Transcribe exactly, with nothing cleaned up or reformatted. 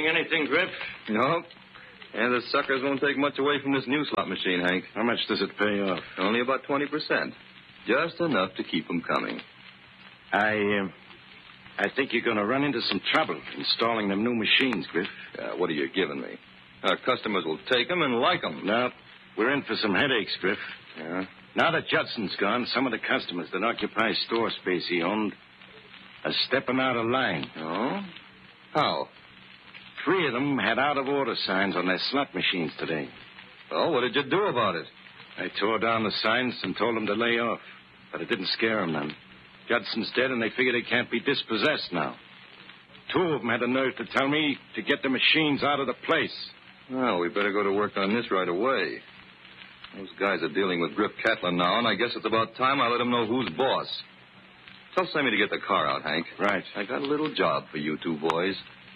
winning anything, Griff? No. And the suckers won't take much away from this new slot machine, Hank. How much does it pay off? Only about twenty percent. Just enough to keep them coming. I, uh, I think you're going to run into some trouble installing them new machines, Griff. Uh, what are you giving me? Our customers will take them and like them. No, we're in for some headaches, Griff. Yeah? Now that Judson's gone, some of the customers that occupy store space he owned are stepping out of line. Oh? How? Three of them had out-of-order signs on their slot machines today. Well, what did you do about it? I tore down the signs and told them to lay off. But it didn't scare them none. Judson's dead, and they figure they can't be dispossessed now. Two of them had the nerve to tell me to get the machines out of the place. Well, we better go to work on this right away. Those guys are dealing with Griff Catlin now, and I guess it's about time I let them know who's boss. Tell Sammy to get the car out, Hank. Right. I got a little job for you two boys.